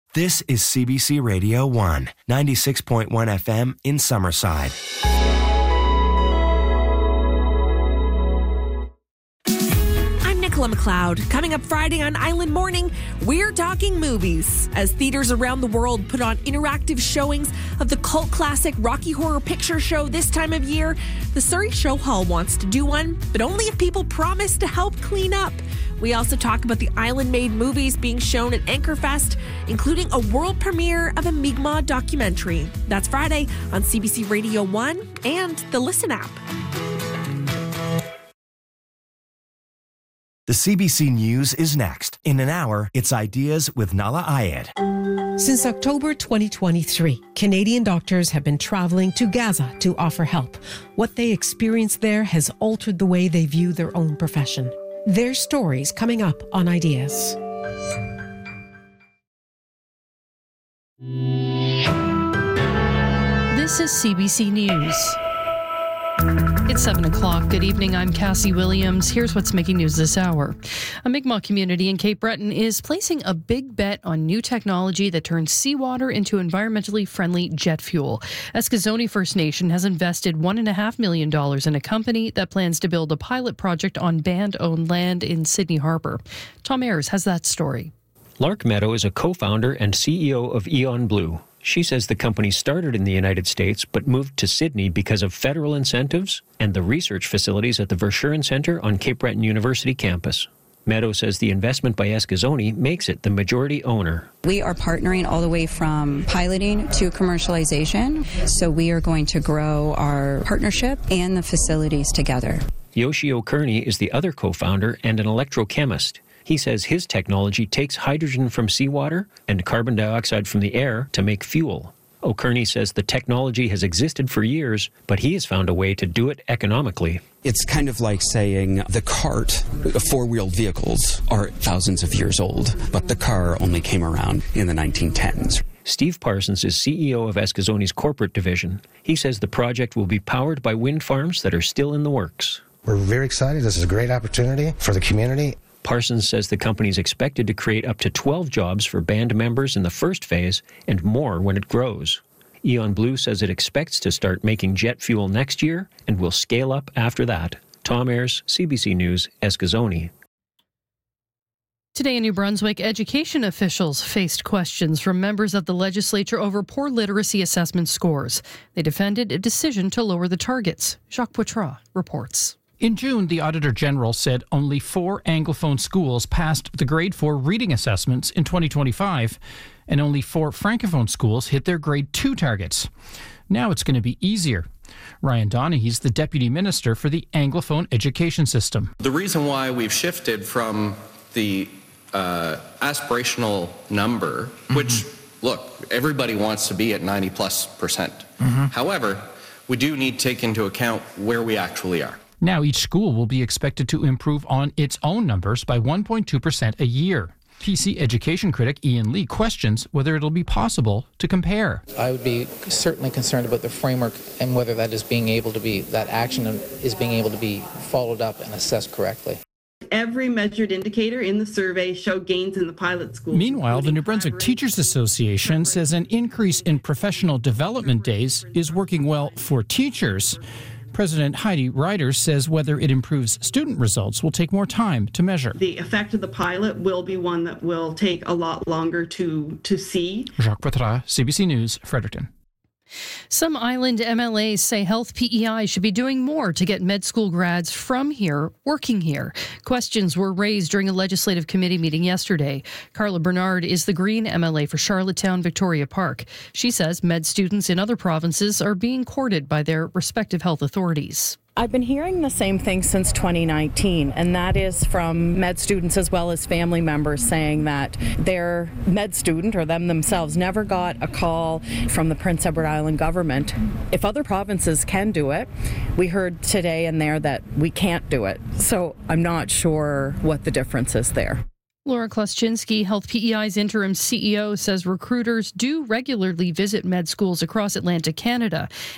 This is CBC Radio 1, 96.1 FM in Summerside. Nicola McLeod. Coming up Friday on Island Morning, we're talking movies. As theaters around the world put on interactive showings of the cult classic Rocky Horror Picture Show this time of year, the Surrey Show Hall wants to do one, but only if people promise to help clean up. We also talk about the island-made movies being shown at Anchorfest, including a world premiere of a Mi'kmaq documentary. That's Friday on CBC Radio 1 and the Listen app. The CBC News is next. In an hour, it's Ideas with Nala Ayed. Since October 2023, Canadian doctors have been traveling to Gaza to offer help. What they experienced there has altered the way they view their own profession. Their stories coming up on Ideas. This is CBC News. It's 7 o'clock. Good evening. I'm Cassie Williams. Here's what's making news this hour. A Mi'kmaq community in Cape Breton is placing a big bet on new technology that turns seawater into environmentally friendly jet fuel. Eskasoni First Nation has invested $1.5 million in a company that plans to build a pilot project on band-owned land in Sydney Harbour. Tom Ayers has that story. Lark Meadow is a co-founder and CEO of Eon Blue. She says the company started in the United States but moved to Sydney because of federal incentives and the research facilities at the Verschuren Centre on Cape Breton University campus. Meadow says the investment by Eskasoni makes it the majority owner. We are partnering all the way from piloting to commercialization, so we are going to grow our partnership and the facilities together. Yoshio Kearney is the other co-founder and an electrochemist. He says his technology takes hydrogen from seawater and carbon dioxide from the air to make fuel. O'Kearney says the technology has existed for years, but he has found a way to do it economically. It's kind of like saying the cart, four-wheeled vehicles, are thousands of years old, but the car only came around in the 1910s. Steve Parsons is CEO of Eskasoni's corporate division. He says the project will be powered by wind farms that are still in the works. We're very excited. This is a great opportunity for the community. Parsons says the company is expected to create up to 12 jobs for band members in the first phase and more when it grows. Eon Blue says it expects to start making jet fuel next year and will scale up after that. Tom Ayers, CBC News, Eskasoni. Today in New Brunswick, education officials faced questions from members of the legislature over poor literacy assessment scores. They defended a decision to lower the targets. Jacques Poitras reports. In June, the Auditor General said only 4 Anglophone schools passed the Grade 4 reading assessments in 2025, and only 4 Francophone schools hit their Grade 2 targets. Now it's going to be easier. Ryan Donaghy's the Deputy Minister for the Anglophone Education System. The reason why we've shifted from the aspirational number, which, look, everybody wants to be at 90+%. However, we do need to take into account where we actually are. Now each school will be expected to improve on its own numbers by 1.2% a year. PC education critic Ian Lee questions whether it'll be possible to compare. I would be certainly concerned about the framework and whether that is being able to be, that action is being able to be followed up and assessed correctly. Every measured indicator in the survey showed gains in the pilot schools. Meanwhile, the New Brunswick Teachers Association says an increase in professional development days is working well for teachers. President Heidi Ryder says whether it improves student results will take more time to measure. The effect of the pilot will be one that will take a lot longer to see. Jacques Poitras, CBC News, Fredericton. Some island MLAs say Health PEI should be doing more to get med school grads from here working here. Questions were raised during a legislative committee meeting yesterday. Carla Bernard is the Green MLA for Charlottetown Victoria Park. She says med students in other provinces are being courted by their respective health authorities. I've been hearing the same thing since 2019, and that is from med students as well as family members saying that their med student or them themselves never got a call from the Prince Edward Island government. If other provinces can do it, we heard today and there that we can't do it. So I'm not sure what the difference is there. Laura Kluszczynski, Health PEI's interim CEO, says recruiters do regularly visit med schools across Atlantic Canada